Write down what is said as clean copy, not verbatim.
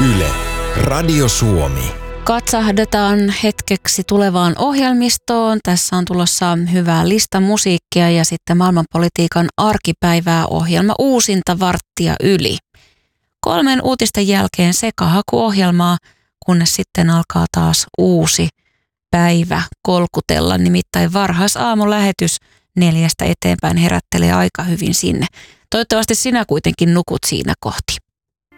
Yle, Radio Suomi. Katsahdetaan hetkeksi tulevaan ohjelmistoon. Tässä on tulossa hyvää listamusiikkia ja sitten maailmanpolitiikan arkipäivää ohjelma uusinta varttia yli. 3 uutisten jälkeen sekahakuohjelmaa, kunnes sitten alkaa taas uusi päivä kolkutella. Nimittäin varhaisaamulähetys 4 eteenpäin herättelee aika hyvin sinne. Toivottavasti sinä kuitenkin nukut siinä kohti.